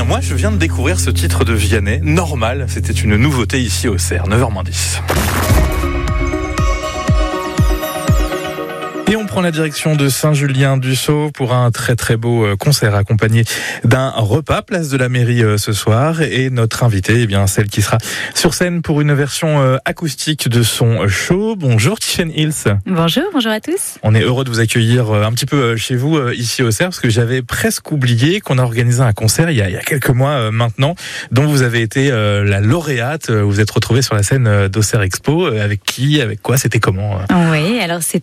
moi, je viens de découvrir ce titre de Vianney, Normal. C'était une nouveauté ici au CERF, 9h-10. Et on prend la direction de Saint-Julien-du-Sault pour un très très beau concert accompagné d'un repas, place de la mairie ce soir. Et notre invitée, celle qui sera sur scène pour une version acoustique de son show. Bonjour Tiffen Hills. Bonjour à tous. On est heureux de vous accueillir un petit peu chez vous ici au CERF, parce que j'avais presque oublié qu'on a organisé un concert il y a quelques mois maintenant, dont vous avez été la lauréate. Vous êtes retrouvée sur la scène d'Auxerre Expo. Avec qui, avec quoi, c'était comment? Oui, alors c'est